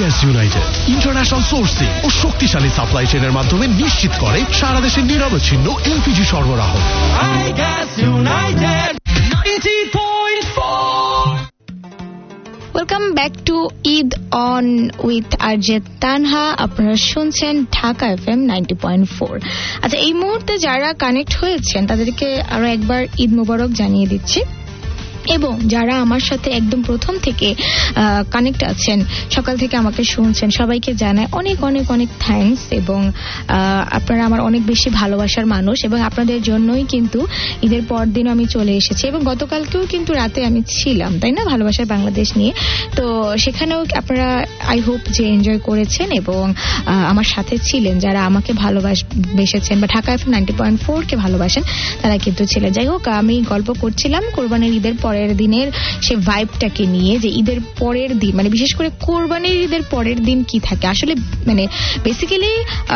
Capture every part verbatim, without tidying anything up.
Gas United international sourcing ও শক্তিশালী supply চেইনের মাধ্যমে নিশ্চিত করে সারা দেশে নিরবচ্ছিন্ন এলপিজি সরবরাহ। I gas United ninety point four. Welcome back to Eid on with RJ Tanha. আপনারা শুনছেন Dhaka FM ninety point four. আচ্ছা, এই মুহূর্তে যারা কানেক্ট হয়েছেন তাদেরকে আরো একবার ঈদ মোবারক জানিয়ে দিচ্ছি, এবং যারা আমার সাথে একদম প্রথম থেকে কানেক্ট আছেন, সকাল থেকে আমাকে শুনছেন, সবাইকে জানায় অনেক অনেক অনেক থ্যাঙ্কস। এবং আপনারা আমার অনেক বেশি ভালোবাসার মানুষ, এবং আপনাদের জন্যই কিন্তু ঈদের পর দিনও আমি চলে এসেছি, এবং গতকালকেও কিন্তু রাতে আমি ছিলাম, তাই না, ভালোবাসার বাংলাদেশ নিয়ে। তো সেখানেও আপনারা আই হোপ যে এনজয় করেছেন এবং আমার সাথে ছিলেন। যারা আমাকে ভালোবাসেছেন বা Dhaka FM ninety point four কে ভালোবাসেন তারা কিন্তু ছিলেন। যাই হোক, আমি গল্প করছিলাম কোরবানির ঈদের পরের দিনের সে ভাইবটাকে নিয়ে, যে ঈদের পরের দিন মানে বিশেষ করে কোরবানির ঈদের পরের দিন কি থাকে আসলে, মানে বেসিক্যালি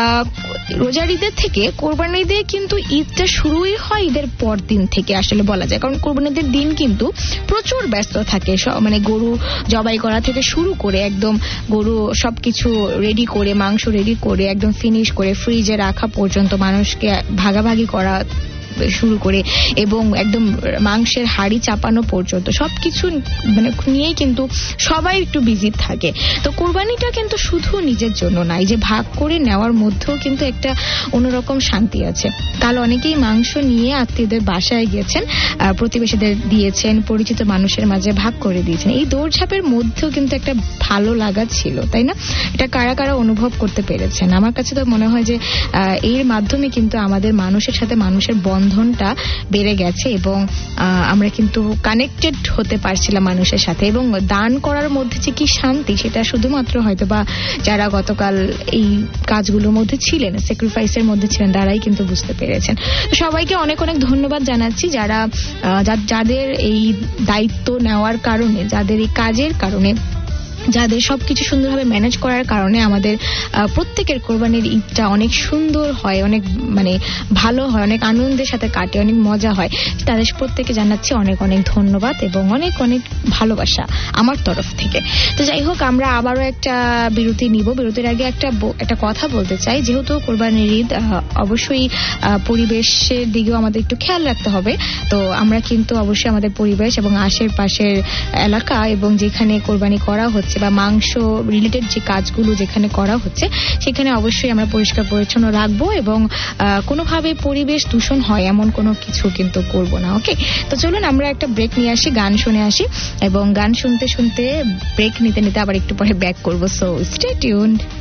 রোজার ঈদের থেকে কোরবানির ঈদে কিন্তু ঈদটা শুরুই হয় ঈদের পর দিন থেকে আসলে বলা যায়। কারণ কোরবানির ঈদের দিন কিন্তু প্রচুর ব্যস্ত থাকে, মানে গরু জবাই করা থেকে শুরু করে একদম গরু সবকিছু রেডি করে, মাংস রেডি করে একদম ফিনিশ করে ফ্রিজে রাখা পর্যন্ত, মানুষকে ভাগাভাগি করা শুরু করে এবং একদম মাংসের হাড়ি চাপানো পর্যন্ত সবকিছু মানে নিয়েই কিন্তু সবাই একটু বিজি থাকে। তো কোরবানিটা কিন্তু শুধু নিজের জন্য নাই, যে ভাগ করে নেওয়ার মধ্যেও কিন্তু একটা অন্যরকম শান্তি আছে। কাল অনেকেই মাংস নিয়ে আত্মীয়দের বাসায় গিয়েছেন, প্রতিবেশীদের দিয়েছেন, পরিচিত মানুষের মাঝে ভাগ করে দিয়েছেন। এই দৌড়ঝাঁপের মধ্যেও কিন্তু একটা ভালো লাগা ছিল, তাই না? এটা কারা কারা অনুভব করতে পেরেছেন? আমার কাছে তো মনে হয় যে এর মাধ্যমে কিন্তু আমাদের মানুষের সাথে মানুষের বন্ধনটা বেড়ে গেছে, এবং আমরা কিন্তু কানেক্টেড হতে পারছিলাম মানুষের সাথে। এবং দান করার মধ্যে যে কি শান্তি, সেটা শুধুমাত্র হয়তো বা যারা গতকাল এই কাজগুলোর মধ্যে ছিলেন, স্যাক্রিফাইসের মধ্যে ছিলেন, তারাই কিন্তু বুঝতে পেরেছেন। সবাইকে অনেক অনেক ধন্যবাদ জানাচ্ছি, যারা যাদের এই দায়িত্ব নেওয়ার কারণে, যাদের এই কাজের কারণে, যাদের সবকিছু সুন্দরভাবে ম্যানেজ করার কারণে আমাদের প্রত্যেকের কোরবানির ঈদটা অনেক সুন্দর হয়, অনেক মানে ভালো হয়, অনেক আনন্দের সাথে কাটে, অনেক মজা হয়। তাদের প্রত্যেকে জানাচ্ছি অনেক অনেক ধন্যবাদ এবং অনেক অনেক ভালোবাসা আমার তরফ থেকে। তো যাই হোক, আমরা আবারও একটা বিরতি নিব। বিরতির আগে একটা একটা কথা বলতে চাই, যেহেতু কোরবানির ঈদ, অবশ্যই পরিবেশের দিকেও আমাদের একটু খেয়াল রাখতে হবে। তো আমরা কিন্তু অবশ্যই আমাদের পরিবেশ এবং আশেপাশের এলাকা এবং যেখানে কোরবানি করা হচ্ছে বা মাংস রিলেটেড যে কাজগুলো যেখানে করা হচ্ছে, সেখানে অবশ্যই আমরা পরিষ্কার পরিচ্ছন্ন রাখবো এবং কোনোভাবে পরিবেশ দূষণ হয় এমন কোনো কিছু কিন্তু করব না। ওকে, তো চলুন আমরা একটা ব্রেক নিয়ে আসি, গান শুনে আসি, এবং গান শুনতে শুনতে ব্রেক নিতে নিতে আবার একটু পরে ব্যাক করবো। So stay tuned.